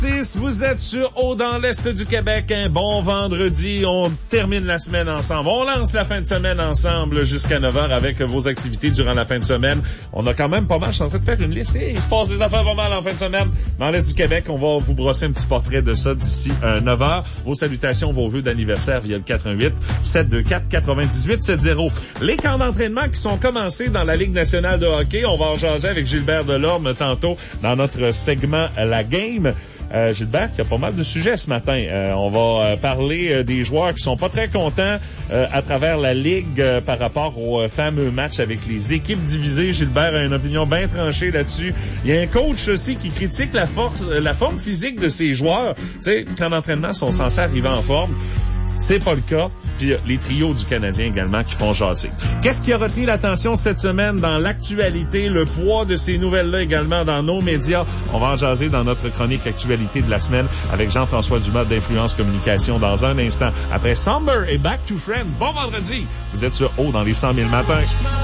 Vous êtes sur Haut dans l'Est du Québec. Un bon vendredi. On termine la semaine ensemble. On lance la fin de semaine ensemble jusqu'à 9h avec vos activités durant la fin de semaine. On a quand même pas mal. Je suis en train de faire une liste. Il se passe des affaires pas mal en fin de semaine. Dans l'Est du Québec, on va vous brosser un petit portrait de ça d'ici 9h. Vos salutations, vos vœux d'anniversaire via le 418-724-9870. Les camps d'entraînement qui sont commencés dans la Ligue nationale de hockey. On va en jaser avec Gilbert Delorme tantôt dans notre segment La Game. Gilbert, il y a pas mal de sujets ce matin. On va parler des joueurs qui sont pas très contents à travers la Ligue par rapport aux fameux matchs avec les équipes divisées. Gilbert a une opinion bien tranchée là-dessus. Il y a un coach aussi qui critique la forme physique de ses joueurs. Tu sais, quand l'entraînement sont censés arriver en forme. C'est pas le cas. Puis les trios du Canadien également qui font jaser. Qu'est-ce qui a retenu l'attention cette semaine dans l'actualité, le poids de ces nouvelles-là également dans nos médias? On va en jaser dans notre chronique actualité de la semaine avec Jean-François Dumas d'Influence Communication dans un instant. Après Somber et Back to Friends, bon vendredi! Vous êtes sur Haut dans les 100 000 matins.